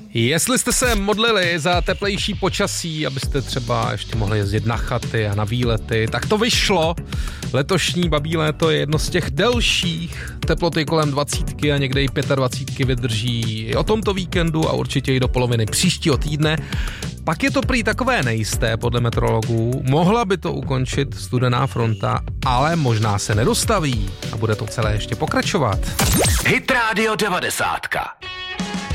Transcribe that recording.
Jestli jste se modlili za teplejší počasí, abyste třeba ještě mohli jezdit na chaty a na výlety, tak to vyšlo. Letošní babí léto je jedno z těch delších. Teploty kolem 20 a někde i 25 vydrží i o tomto víkendu a určitě i do poloviny příštího týdne. Pak je to prý takové nejisté podle meteorologů. Mohla by to ukončit studená fronta, ale možná se nedostaví a bude to celé ještě pokračovat. Hit Radio 90.